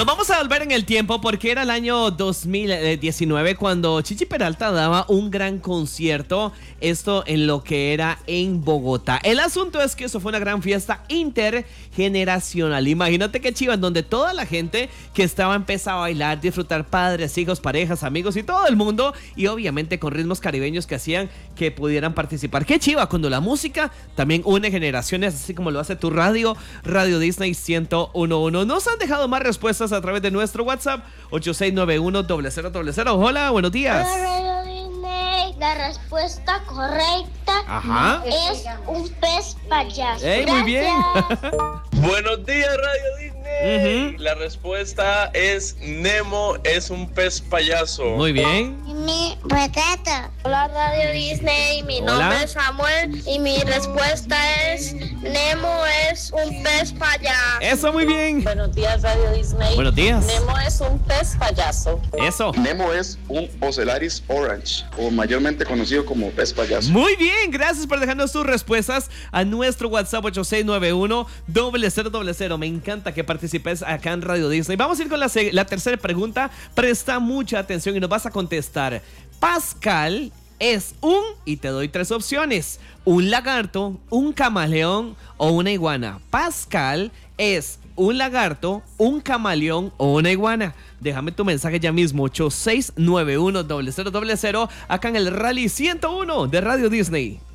Nos vamos a volver en el tiempo porque era el año 2019 cuando Chichi Peralta daba un gran concierto, esto en lo que era en Bogotá. El asunto es que eso fue una gran fiesta intergeneracional. Imagínate qué chiva, en donde toda la gente que estaba empezaba a bailar, disfrutar, padres, hijos, parejas, amigos y todo el mundo, y obviamente con ritmos caribeños que hacían que pudieran participar. Qué chiva cuando la música también une generaciones, así como lo hace tu radio, Radio Disney 101.1. Nos han dejado más respuestas a través de nuestro WhatsApp 8691-0000. Hola, buenos días. Hola, Radio Disney. La respuesta correcta es un pez payaso. ¡Ey, muy bien! Buenos días, Radio Disney. La respuesta es Nemo es un pez payaso. Muy bien. Mi retrato. Hola, Radio Disney. Mi nombre es Samuel y mi respuesta es Nemo es un pez payaso. Eso, muy bien. Buenos días, Radio Disney. Buenos días. Nemo es un pez payaso. Eso. Nemo es un Ocellaris orange, o mayormente conocido como pez payaso. Muy bien, gracias por dejarnos tus respuestas a nuestro WhatsApp 8691-0000. Me encanta que participes acá en Radio Disney. Vamos a ir con la tercera pregunta. Presta mucha atención y nos vas a contestar. Pascal es y te doy tres opciones: un lagarto, un camaleón o una iguana. Pascal es un lagarto, un camaleón o una iguana. Déjame tu mensaje ya mismo, 8691-0000, acá en el Rally 101 de Radio Disney.